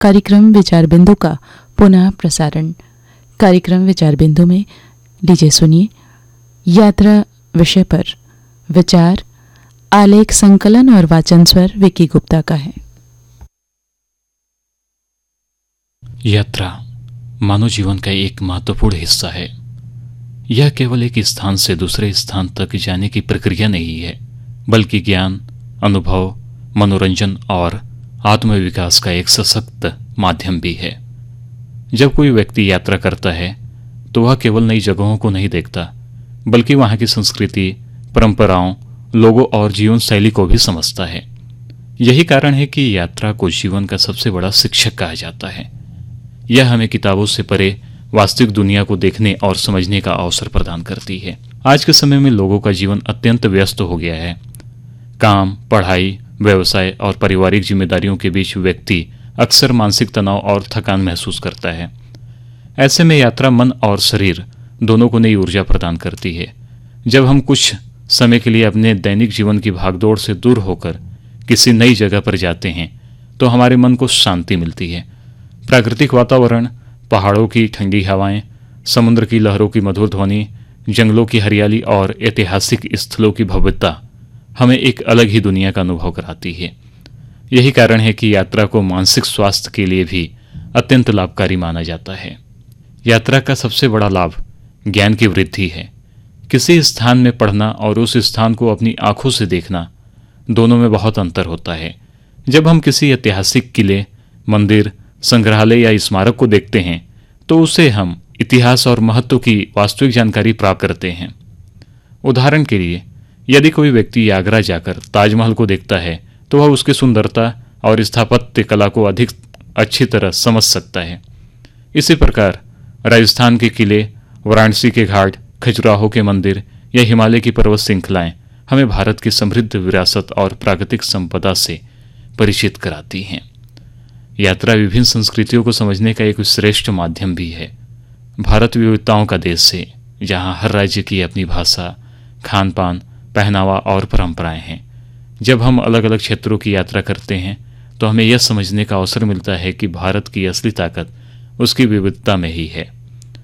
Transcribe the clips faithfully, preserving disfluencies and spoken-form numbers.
कार्यक्रम विचार बिंदु का पुनः प्रसारण। कार्यक्रम विचार बिंदु में लीजिए सुनिए यात्रा विषय पर विचार, आलेख संकलन और वाचन स्वर विकी गुप्ता का है। यात्रा मानव जीवन का एक महत्वपूर्ण हिस्सा है। यह केवल एक स्थान से दूसरे स्थान तक जाने की प्रक्रिया नहीं है, बल्कि ज्ञान, अनुभव, मनोरंजन और आत्मविकास का एक सशक्त माध्यम भी है। जब कोई व्यक्ति यात्रा करता है तो वह केवल नई जगहों को नहीं देखता, बल्कि वहां की संस्कृति, परंपराओं, लोगों और जीवन शैली को भी समझता है। यही कारण है कि यात्रा को जीवन का सबसे बड़ा शिक्षक कहा जाता है। यह हमें किताबों से परे वास्तविक दुनिया को देखने और समझने का अवसर प्रदान करती है। आज के समय में लोगों का जीवन अत्यंत व्यस्त हो गया है। काम, पढ़ाई, व्यवसाय और पारिवारिक जिम्मेदारियों के बीच व्यक्ति अक्सर मानसिक तनाव और थकान महसूस करता है। ऐसे में यात्रा मन और शरीर दोनों को नई ऊर्जा प्रदान करती है। जब हम कुछ समय के लिए अपने दैनिक जीवन की भागदौड़ से दूर होकर किसी नई जगह पर जाते हैं तो हमारे मन को शांति मिलती है। प्राकृतिक वातावरण, पहाड़ों की ठंडी हवाएं, समुद्र की लहरों की मधुर ध्वनि, जंगलों की हरियाली और ऐतिहासिक स्थलों की भव्यता हमें एक अलग ही दुनिया का अनुभव कराती है। यही कारण है कि यात्रा को मानसिक स्वास्थ्य के लिए भी अत्यंत लाभकारी माना जाता है। यात्रा का सबसे बड़ा लाभ ज्ञान की वृद्धि है। किसी स्थान में पढ़ना और उस स्थान को अपनी आंखों से देखना, दोनों में बहुत अंतर होता है। जब हम किसी ऐतिहासिक किले, मंदिर, संग्रहालय या स्मारक को देखते हैं तो उससे हम इतिहास और महत्व की वास्तविक जानकारी प्राप्त करते हैं। उदाहरण के लिए, यदि कोई व्यक्ति आगरा जाकर ताजमहल को देखता है तो वह उसकी सुंदरता और स्थापत्य कला को अधिक अच्छी तरह समझ सकता है। इसी प्रकार राजस्थान के किले, वाराणसी के घाट, खजुराहो के मंदिर या हिमालय की पर्वत श्रृंखलाएं हमें भारत की समृद्ध विरासत और प्राकृतिक संपदा से परिचित कराती हैं। यात्रा विभिन्न संस्कृतियों को समझने का एक श्रेष्ठ माध्यम भी है। भारत विविधताओं का देश है, जहां हर राज्य की अपनी भाषा, खान पान, पहनावा और परंपराएं हैं। जब हम अलग अलग क्षेत्रों की यात्रा करते हैं तो हमें यह समझने का अवसर मिलता है कि भारत की असली ताकत उसकी विविधता में ही है।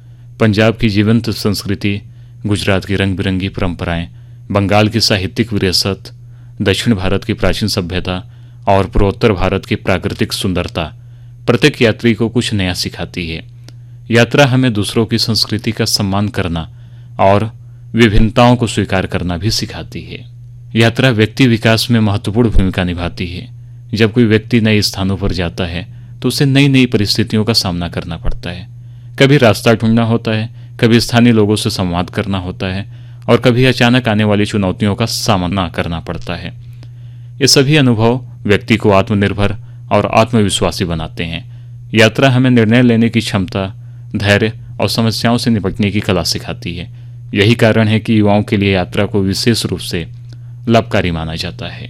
पंजाब की जीवंत संस्कृति, गुजरात की रंग बिरंगी परंपराएं, बंगाल की साहित्यिक विरासत, दक्षिण भारत की प्राचीन सभ्यता और पूर्वोत्तर भारत की प्राकृतिक सुंदरता प्रत्येक यात्री को कुछ नया सिखाती है। यात्रा हमें दूसरों की संस्कृति का सम्मान करना और विभिन्नताओं को स्वीकार करना भी सिखाती है। यात्रा व्यक्ति विकास में महत्वपूर्ण भूमिका निभाती है। जब कोई व्यक्ति नए स्थानों पर जाता है तो उसे नई नई परिस्थितियों का सामना करना पड़ता है। कभी रास्ता ढूंढना होता है, कभी स्थानीय लोगों से संवाद करना होता है और कभी अचानक आने वाली चुनौतियों का सामना करना पड़ता है। ये सभी अनुभव व्यक्ति को आत्मनिर्भर और आत्मविश्वासी बनाते हैं। यात्रा हमें निर्णय लेने की क्षमता, धैर्य और समस्याओं से निपटने की कला सिखाती है। यही कारण है कि युवाओं के लिए यात्रा को विशेष रूप से लाभकारी माना जाता है।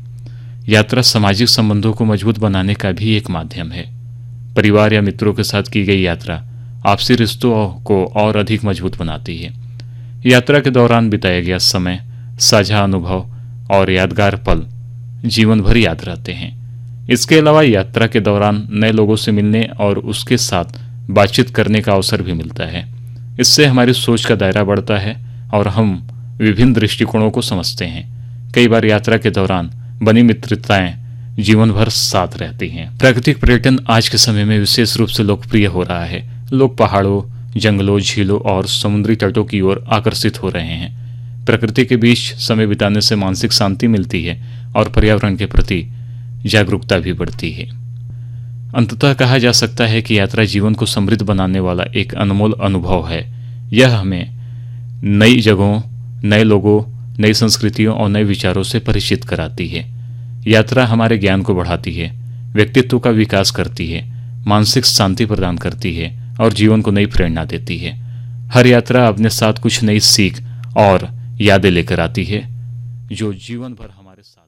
यात्रा सामाजिक संबंधों को मजबूत बनाने का भी एक माध्यम है। परिवार या मित्रों के साथ की गई यात्रा आपसी रिश्तों को और अधिक मजबूत बनाती है। यात्रा के दौरान बिताया गया समय, साझा अनुभव और यादगार पल जीवन भर याद रहते हैं। इसके अलावा यात्रा के दौरान नए लोगों से मिलने और उसके साथ बातचीत करने का अवसर भी मिलता है। इससे हमारी सोच का दायरा बढ़ता है और हम विभिन्न दृष्टिकोणों को समझते हैं। कई बार यात्रा के दौरान बनी मित्रताएं जीवन भर साथ रहती हैं। प्राकृतिक पर्यटन आज के समय में विशेष रूप से लोकप्रिय हो रहा है। लोग पहाड़ों, जंगलों, झीलों और समुद्री तटों की ओर आकर्षित हो रहे हैं। प्रकृति के बीच समय बिताने से मानसिक शांति मिलती है और पर्यावरण के प्रति जागरूकता भी बढ़ती है। अंततः कहा जा सकता है कि यात्रा जीवन को समृद्ध बनाने वाला एक अनमोल अनुभव है। यह हमें नई जगहों, नए लोगों, नई संस्कृतियों और नए विचारों से परिचित कराती है। यात्रा हमारे ज्ञान को बढ़ाती है, व्यक्तित्व का विकास करती है, मानसिक शांति प्रदान करती है और जीवन को नई प्रेरणा देती है। हर यात्रा अपने साथ कुछ नई सीख और यादें लेकर आती है जो जीवन भर हमारे साथ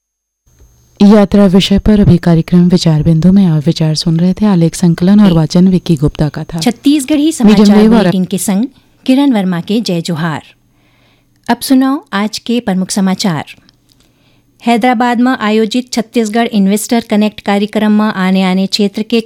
रहती है। यात्रा विषय पर अभी कार्यक्रम विचार बिंदु में आप विचार सुन रहे थे। आलेख संकलन और वाचन विकी गुप्ता का था। छत्तीसगढ़ी समाचार बुलेटिन के संग किरण वर्मा के जय जोहार। अब सुनाओ आज के प्रमुख समाचार। हैदराबाद में आयोजित छत्तीसगढ़ इन्वेस्टर कनेक्ट कार्यक्रम में आने आने क्षेत्र के